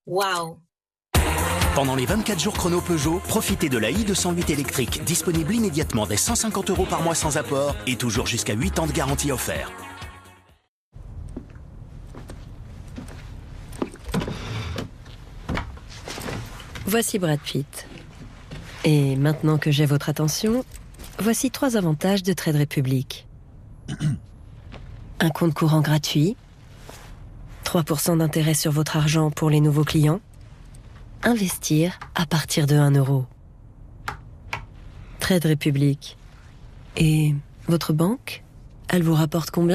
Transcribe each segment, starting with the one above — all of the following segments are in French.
Waouh! Pendant les 24 jours chrono Peugeot, profitez de la i208 électrique, disponible immédiatement dès 150 € par mois sans apport et toujours jusqu'à 8 ans de garantie offerte. Voici Brad Pitt. Et maintenant que j'ai votre attention, voici 3 avantages de Trade Republic. Un compte courant gratuit, 3% d'intérêt sur votre argent pour les nouveaux clients, investir à partir de 1 €. Trade Republic. Et votre banque, elle vous rapporte combien ?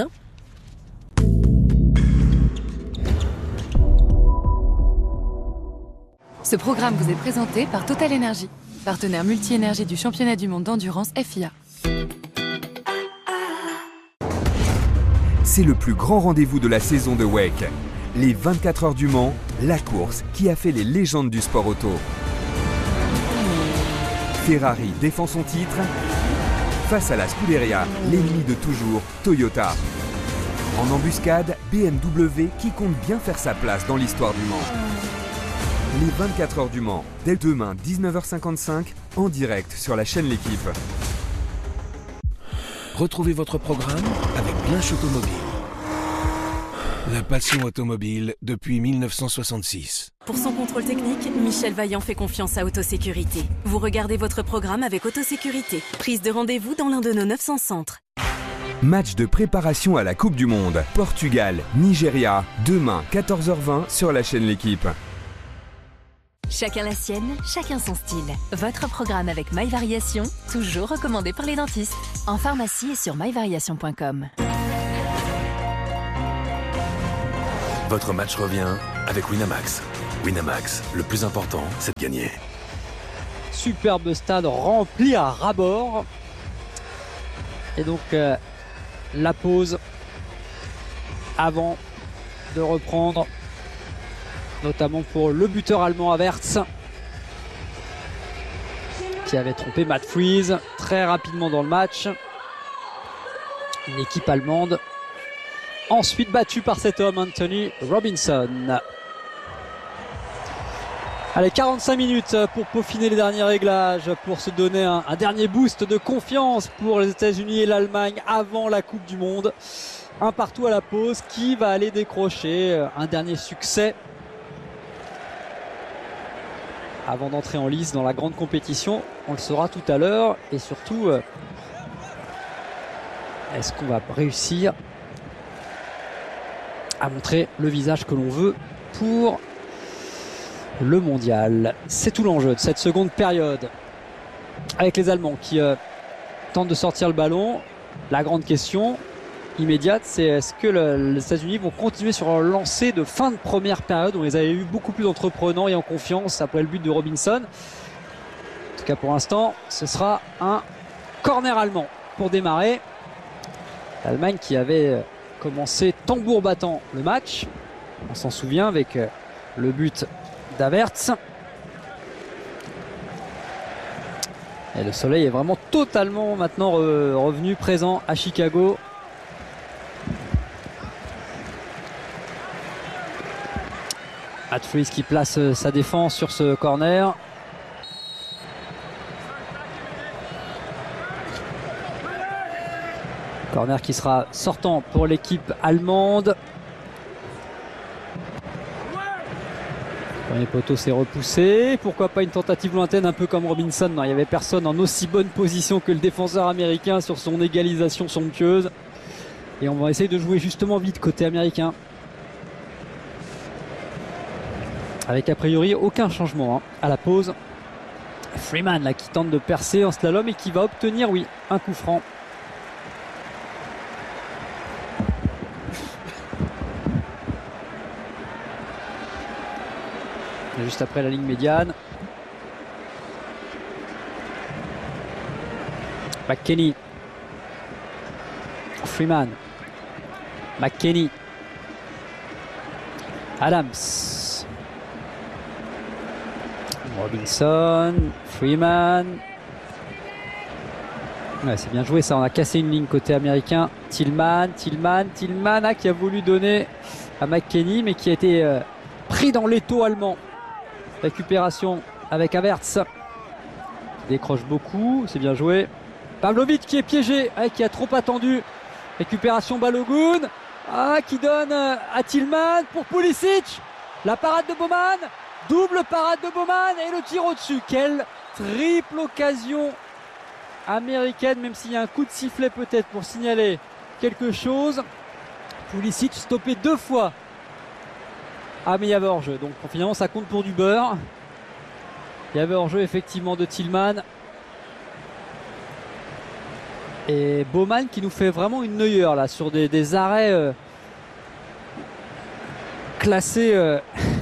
Ce programme vous est présenté par Total Energy, partenaire multi-énergie du championnat du monde d'endurance FIA. C'est le plus grand rendez-vous de la saison de WEC. Les 24 heures du Mans, la course qui a fait les légendes du sport auto. Ferrari défend son titre face à la Scuderia, l'ennemi de toujours, Toyota. En embuscade, BMW qui compte bien faire sa place dans l'histoire du Mans. Les 24 heures du Mans, dès demain 19h55, en direct sur la chaîne L'Équipe. Retrouvez votre programme avec Blanche Automobile. La passion automobile depuis 1966. Pour son contrôle technique, Michel Vaillant fait confiance à Autosécurité. Vous regardez votre programme avec Autosécurité. Prise de rendez-vous dans l'un de nos 900 centres. Match de préparation à la Coupe du Monde. Portugal, Nigeria, demain 14h20 sur la chaîne L'Équipe. Chacun la sienne, chacun son style. Votre programme avec MyVariation, toujours recommandé par les dentistes. En pharmacie et sur myvariation.com. Votre match revient avec Winamax. Winamax, le plus important, c'est de gagner. Superbe stade rempli à ras-bord. Et donc, la pause avant de reprendre, notamment pour le buteur allemand Havertz, qui avait trompé Matt Freese très rapidement dans le match. Une équipe allemande ensuite battue par cet homme, Anthony Robinson. Allez, 45 minutes pour peaufiner les derniers réglages, pour se donner un dernier boost de confiance pour les États-Unis et l'Allemagne avant la Coupe du Monde. Un partout à la pause, qui va aller décrocher un dernier succès avant d'entrer en lice dans la grande compétition. On le saura tout à l'heure. Et surtout, est-ce qu'on va réussir à montrer le visage que l'on veut pour le mondial? C'est tout l'enjeu de cette seconde période, avec les Allemands qui tentent de sortir le ballon. La grande question immédiate, c'est est-ce que les États-Unis vont continuer sur leur lancée de fin de première période où on les avait eu beaucoup plus entreprenants et en confiance après le but de Robinson. En tout cas pour l'instant, ce sera un corner allemand pour démarrer. L'Allemagne qui avait commencé tambour battant le match, on s'en souvient, avec le but d'Havertz. Et le soleil est vraiment totalement maintenant revenu présent à Chicago. Matt Freese qui place sa défense sur ce corner. Corner qui sera sortant pour l'équipe allemande. Premier poteau s'est repoussé. Pourquoi pas une tentative lointaine, un peu comme Robinson. Non, il n'y avait personne en aussi bonne position que le défenseur américain sur son égalisation somptueuse. Et on va essayer de jouer justement vite côté américain. Avec a priori aucun changement à la pause. Freeman là qui tente de percer en slalom et qui va obtenir, oui, un coup franc. Et juste après la ligne médiane. McKennie. Freeman. McKennie. Adams. Robinson, Freeman. Ouais, c'est bien joué ça, on a cassé une ligne côté américain. Tillman qui a voulu donner à McKennie mais qui a été pris dans l'étau allemand. Récupération avec Havertz. Décroche beaucoup, c'est bien joué. Pavlovic qui est piégé, qui a trop attendu. Récupération Balogun, qui donne à Tillman pour Pulisic. La parade de Baumann, double parade de Baumann et le tir au-dessus. Quelle triple occasion américaine, même s'il y a un coup de sifflet peut-être pour signaler quelque chose. Pulisic stoppé 2 fois. Ah mais il y avait hors-jeu, donc finalement ça compte pour du beurre. Il y avait hors-jeu effectivement de Tillman. Et Baumann qui nous fait vraiment une Neuer là sur des arrêts classés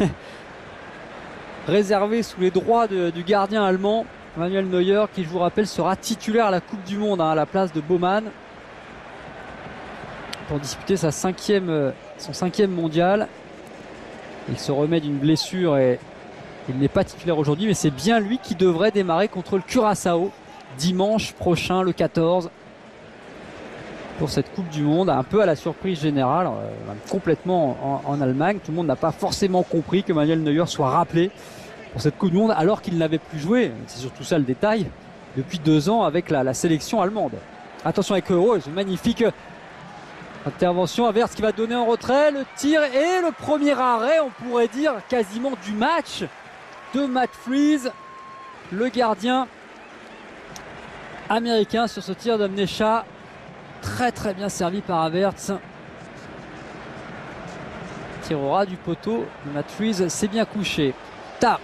réservés sous les droits du gardien allemand. Manuel Neuer qui, je vous rappelle, sera titulaire à la Coupe du Monde à la place de Baumann pour disputer son 5e mondial. Il se remet d'une blessure et il n'est pas titulaire aujourd'hui, mais c'est bien lui qui devrait démarrer contre le Curaçao dimanche prochain, le 14, pour cette Coupe du Monde, un peu à la surprise générale, complètement en Allemagne. Tout le monde n'a pas forcément compris que Manuel Neuer soit rappelé pour cette Coupe du Monde alors qu'il n'avait plus joué, c'est surtout ça le détail, depuis 2 ans avec la sélection allemande. Attention avec Rose, magnifique intervention. Havertz qui va donner en retrait, le tir et le premier arrêt, on pourrait dire quasiment du match de Matt Freese, le gardien américain sur ce tir d'Amnecha. Très très bien servi par Havertz. Tir au ras du poteau, Matt Freese s'est bien couché. Ta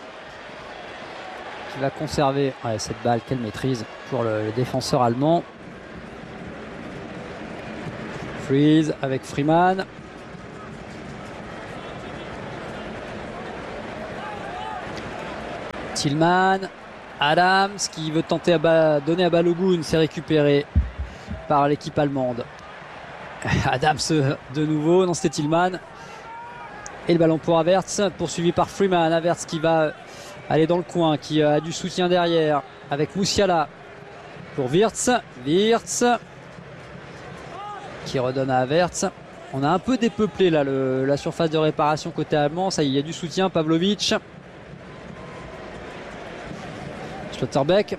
qui va conserver cette balle, quelle maîtrise pour le défenseur allemand. Freese avec Freeman. Tillman, Adams qui veut tenter donner à Balogun, c'est récupéré par l'équipe allemande. Adams de nouveau, non c'était Tillman. Et le ballon pour Havertz, poursuivi par Freeman. Havertz qui va aller dans le coin, qui a du soutien derrière avec Musiala pour Wirtz. Wirtz qui redonne à Havertz. On a un peu dépeuplé là la surface de réparation côté allemand. Ça y est, il y a du soutien. Pavlovic. Schlotterbeck.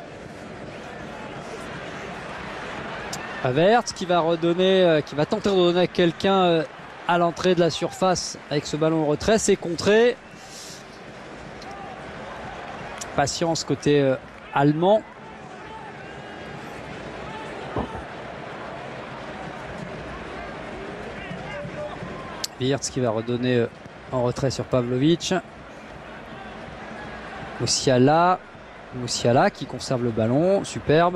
Havertz qui va redonner, qui va tenter de redonner à quelqu'un à l'entrée de la surface avec ce ballon au retrait. C'est contré. Patience côté allemand. Wirtz qui va redonner en retrait sur Pavlovic. Musiala qui conserve le ballon, superbe.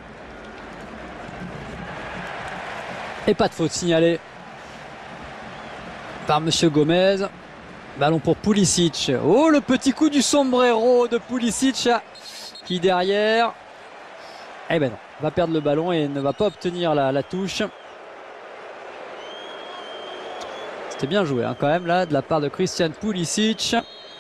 Et pas de faute signalée par Monsieur Gomez. Ballon pour Pulisic. Oh, le petit coup du sombrero de Pulisic qui derrière, eh ben non, va perdre le ballon et ne va pas obtenir la touche. C'était bien joué quand même là de la part de Christian Pulisic,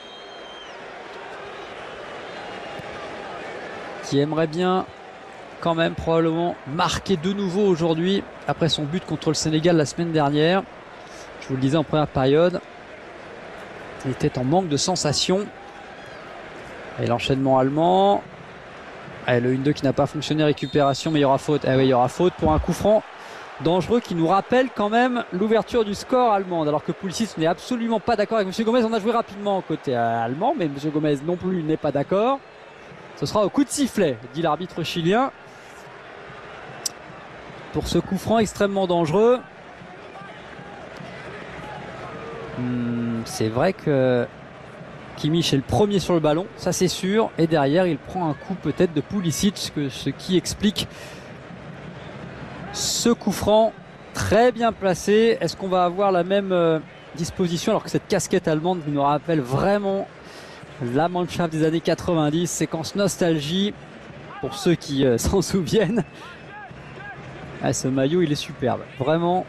qui aimerait bien quand même probablement marquer de nouveau aujourd'hui après son but contre le Sénégal la semaine dernière. Je vous le disais en première période, il était en manque de sensations. Et l'enchaînement allemand, le 1-2 qui n'a pas fonctionné, récupération, mais il y aura faute. Oui, il y aura faute pour un coup franc dangereux qui nous rappelle quand même l'ouverture du score allemand, alors que Pulisic n'est absolument pas d'accord avec M. Gomez. On a joué rapidement côté allemand, mais M. Gomez non plus n'est pas d'accord. Ce sera au coup de sifflet, dit l'arbitre chilien, pour ce coup franc extrêmement dangereux. C'est vrai que Kimmich est le premier sur le ballon, ça c'est sûr, et derrière il prend un coup peut-être de Pulisic, ce qui explique ce coup franc très bien placé. Est-ce qu'on va avoir la même disposition, alors que cette casquette allemande nous rappelle vraiment la Mannschaft des années 90, séquence nostalgie pour ceux qui s'en souviennent. Ce maillot il est superbe, vraiment.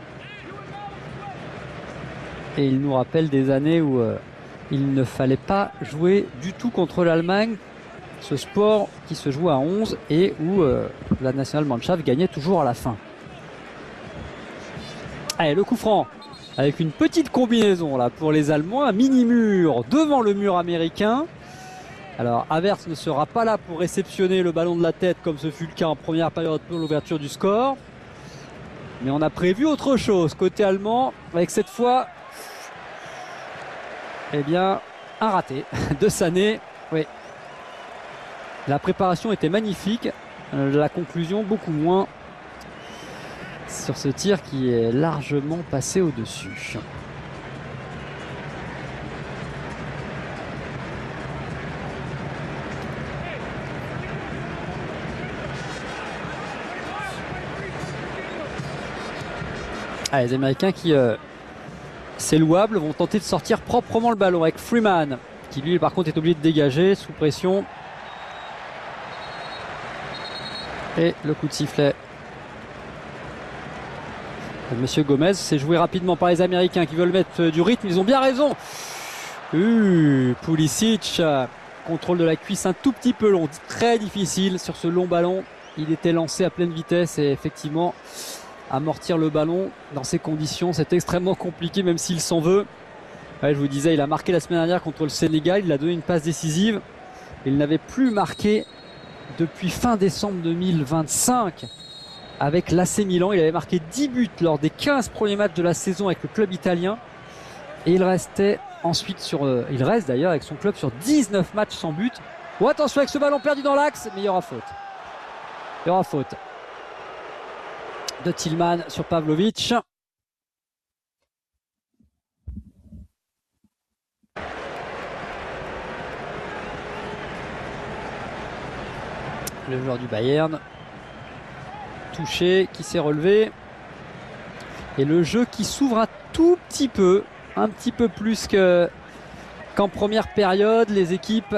Et il nous rappelle des années où il ne fallait pas jouer du tout contre l'Allemagne, ce sport qui se joue à 11 et où la Nationalmannschaft gagnait toujours à la fin. Allez, le coup franc avec une petite combinaison là pour les Allemands, un mini-mur devant le mur américain. Alors Havertz ne sera pas là pour réceptionner le ballon de la tête comme ce fut le cas en première période pour l'ouverture du score. Mais on a prévu autre chose côté allemand, avec cette fois eh bien un raté de Sané. Oui. La préparation était magnifique, la conclusion beaucoup moins sur ce tir qui est largement passé au-dessus. Ah, les Américains qui, c'est louable, vont tenter de sortir proprement le ballon avec Freeman qui lui par contre est obligé de dégager sous pression. Et le coup de sifflet. Monsieur Gomez s'est joué rapidement par les Américains qui veulent mettre du rythme, ils ont bien raison. Pulisic, contrôle de la cuisse un tout petit peu long, très difficile sur ce long ballon. Il était lancé à pleine vitesse et effectivement amortir le ballon dans ces conditions c'est extrêmement compliqué même s'il s'en veut. Ouais, je vous disais, il a marqué la semaine dernière contre le Sénégal, il a donné une passe décisive. Il n'avait plus marqué depuis fin décembre 2025 avec l'AC Milan. Il avait marqué 10 buts lors des 15 premiers matchs de la saison avec le club italien et il restait ensuite il reste d'ailleurs avec son club sur 19 matchs sans but. Oh, attention avec ce ballon perdu dans l'axe, mais il y aura faute. Il y aura faute de Tillman sur Pavlovic. Le joueur du Bayern touché, qui s'est relevé et le jeu qui s'ouvre un tout petit peu, un petit peu plus qu'en première période. Les équipes